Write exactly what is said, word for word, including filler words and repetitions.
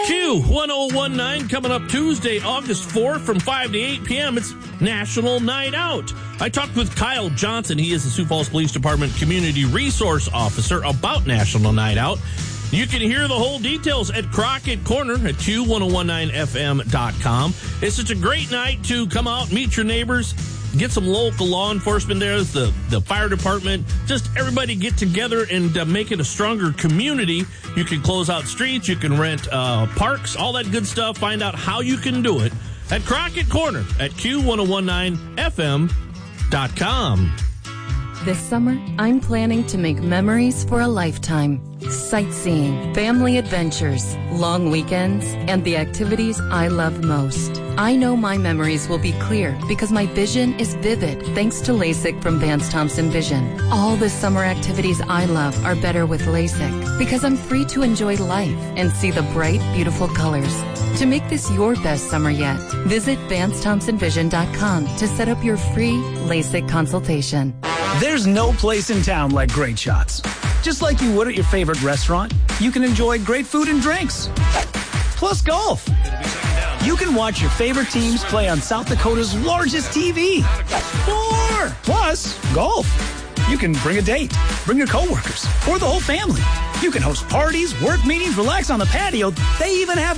Q one oh one nine coming up Tuesday, August fourth from five to eight p.m. It's National Night Out. I talked with Kyle Johnson. He is the Sioux Falls Police Department Community Resource Officer about National Night Out. You can hear the whole details at Crockett Corner at Q ten nineteen F M dot com. It's such a great night to come out, meet your neighbors, get some local law enforcement there, the, the fire department, just everybody get together and uh, make it a stronger community. You can close out streets, you can rent uh, parks, all that good stuff. Find out how you can do it at Crockett Corner at Q ten nineteen F M dot com. This summer, I'm planning to make memories for a lifetime. Sightseeing, family adventures, long weekends, and the activities I love most. I know my memories will be clear because my vision is vivid thanks to LASIK from Vance Thompson Vision. All the summer activities I love are better with LASIK because I'm free to enjoy life and see the bright, beautiful colors. To make this your best summer yet, visit Vance Thompson Vision dot com to set up your free LASIK consultation. There's no place in town like Great Shots. Just like you would at your favorite restaurant, you can enjoy great food and drinks. Plus golf. You can watch your favorite teams play on South Dakota's largest T V. More! Plus golf. You can bring a date, bring your coworkers, or the whole family. You can host parties, work meetings, relax on the patio. They even have